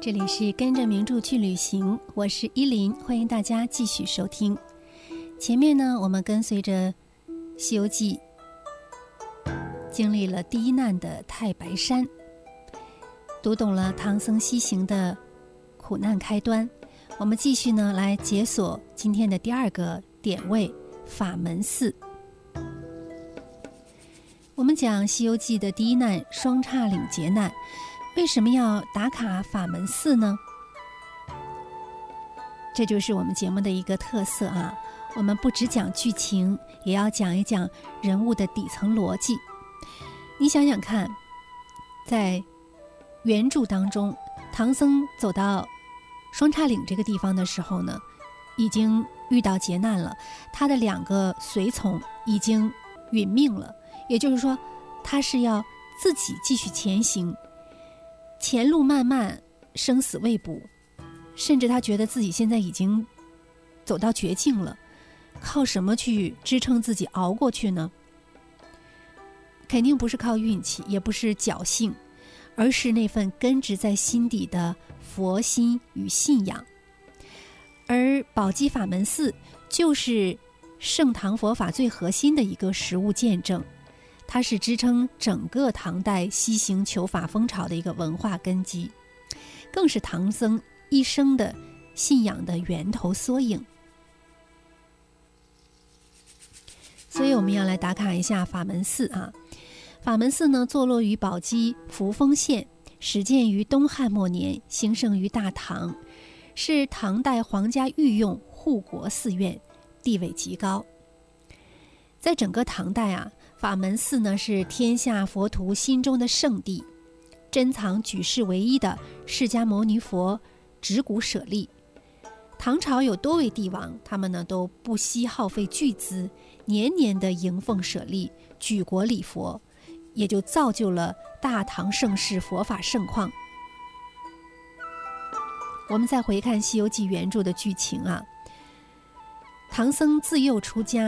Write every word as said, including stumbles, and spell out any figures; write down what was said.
这里是跟着名著去旅行，我是依林，欢迎大家继续收听。前面呢，我们跟随着《西游记》经历了第一难的太白山，读懂了唐僧西行的苦难开端。我们继续呢来解锁今天的第二个点位法门寺。我们讲《西游记》的第一难双叉岭劫难，为什么要打卡法门寺呢？这就是我们节目的一个特色啊！我们不只讲剧情，也要讲一讲人物的底层逻辑。你想想看，在原著当中，唐僧走到双叉岭这个地方的时候呢，已经遇到劫难了，他的两个随从已经殒命了，也就是说，他是要自己继续前行。前路漫漫，生死未卜，甚至他觉得自己现在已经走到绝境了，靠什么去支撑自己熬过去呢？肯定不是靠运气，也不是侥幸，而是那份根植在心底的佛心与信仰。而宝鸡法门寺就是盛唐佛法最核心的一个实物见证，它是支撑整个唐代西行求法风潮的一个文化根基，更是唐僧一生的信仰的源头缩影。所以我们要来打卡一下法门寺啊。法门寺呢，坐落于宝鸡扶风县，始建于东汉末年，兴盛于大唐，是唐代皇家御用护国寺院，地位极高。在整个唐代啊，法门寺呢是天下佛徒心中的圣地，珍藏举世唯一的释迦牟尼佛指骨舍利。唐朝有多位帝王，他们呢都不惜耗费巨资，年年的迎奉舍利，举国礼佛，也就造就了大唐盛世佛法盛况。我们再回看《西游记》原著的剧情啊，唐僧自幼出家，